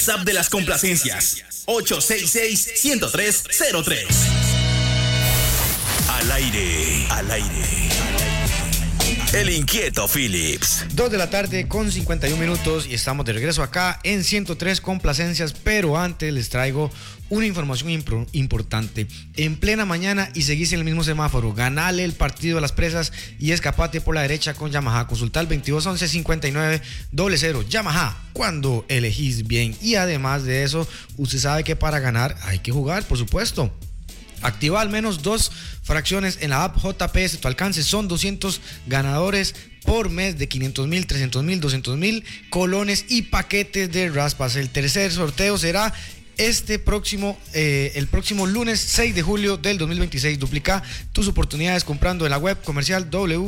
WhatsApp de las complacencias 866-103-03. Al aire. El inquieto Phillips. 2 de la tarde con 51 minutos y estamos de regreso acá en 103 complacencias, pero antes les traigo una información importante. En plena mañana y seguís en el mismo semáforo, ganale el partido a las presas y escapate por la derecha con Yamaha. Consulta el 2211-5900. Yamaha, cuando elegís bien. Y además de eso, usted sabe que para ganar hay que jugar, por supuesto. Activa al menos 2 fracciones en la app JPS. Tu alcance son 200 ganadores por mes de 500,000, 300,000, 200,000 colones y paquetes de raspas. El tercer sorteo será el próximo lunes 6 de julio del 2026. Duplica tus oportunidades comprando en la web comercial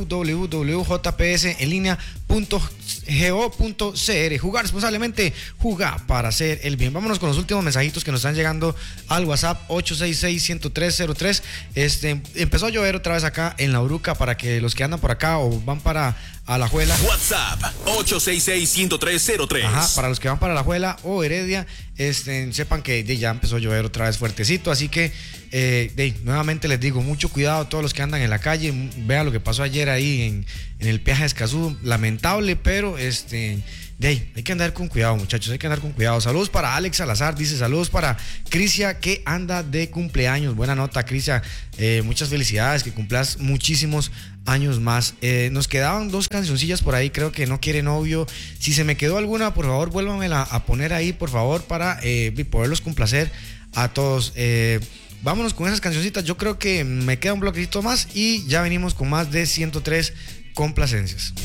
www.jpsenlinea.go.cr. Jugar responsablemente, jugar para hacer el bien. Vámonos con los últimos mensajitos que nos están llegando al WhatsApp 866-103-03. Empezó a llover otra vez acá en La Uruca, para que los que andan por acá o van para Alajuela. WhatsApp 866-103-03. Ajá, para los que van para Alajuela o Heredia, sepan que ya empezó a llover otra vez fuertecito, así que nuevamente les digo, mucho cuidado a todos los que andan en la calle. Vean lo que pasó ayer ahí en el peaje de Escazú, lamentable, pero hay que andar con cuidado, muchachos, hay que andar con cuidado. Saludos para Alex Salazar, dice saludos para Crisia, que anda de cumpleaños. Buena nota, Crisia, muchas felicidades, que cumplas muchísimos años más. Nos quedaban 2 cancioncillas por ahí, creo que No Quiere Novio. Si se me quedó alguna, por favor, vuélvamela a poner ahí, por favor, para poderlos complacer a todos. Vámonos con esas cancioncitas. Yo creo que me queda un bloquecito más y ya venimos con más de 103 complacencias.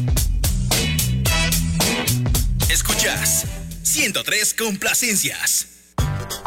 Escuchas 103 complacencias.